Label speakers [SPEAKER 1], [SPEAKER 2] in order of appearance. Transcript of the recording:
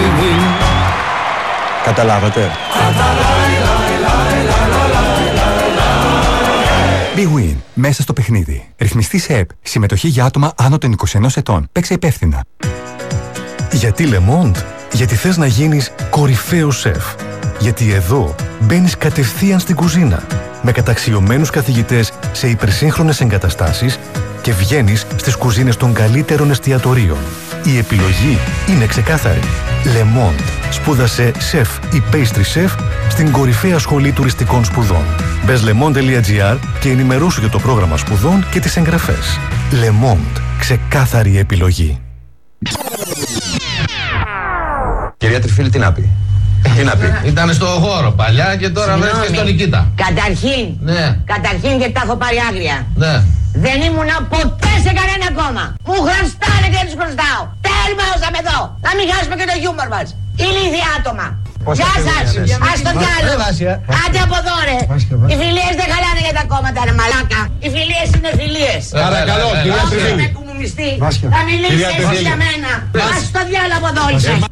[SPEAKER 1] Καταλάβατε? Big Win. Μέσα στο παιχνίδι. Ρυθμιστή σε ΕΠ. Συμμετοχή για άτομα άνω των 21 ετών. Παίξε υπεύθυνα.
[SPEAKER 2] Γιατί Le Monde? Γιατί θες να γίνεις κορυφαίος σεφ. Γιατί εδώ μπαίνεις κατευθείαν στην κουζίνα με καταξιωμένους καθηγητές σε υπερσύγχρονες εγκαταστάσεις και βγαίνεις στις κουζίνες των καλύτερων εστιατορίων. Η επιλογή είναι ξεκάθαρη. Le Monde. Σπούδασε σεφ ή pastry chef στην κορυφαία σχολή τουριστικών σπουδών. Μπες lemonde.gr και ενημερώσου για το πρόγραμμα σπουδών και τις εγγραφές. Le Monde. Ξεκάθαρη επιλογή.
[SPEAKER 3] Κυρία Τριφίλη, τι να πει? Τι να πει?
[SPEAKER 4] Ήταν στο χώρο παλιά και τώρα βρέθηκε στο Νικήτα.
[SPEAKER 5] Καταρχήν γιατί τα έχω πάρει άγρια.
[SPEAKER 4] Ναι.
[SPEAKER 5] Δεν ήμουνα ποτέ σε κανένα κόμμα. Μου χρωστάνε και τους χρωστάω. Τέρμα όσα με δω. Να μην χάσουμε και το χιούμορ μας. Ηλίθια άτομα. Γεια σας. Ας το διάλογο. Άντε από εδώ ρε. Οι φιλίες δεν χαλάνε για τα κόμματα ρε μαλάκα. Οι φιλίες είναι φιλίες.
[SPEAKER 4] Παρακαλώ, κυρία Τριφίλη.
[SPEAKER 5] Θα μιλήσει εσύ για μένα. Ας το διάλογο από εδώ όλοι σας.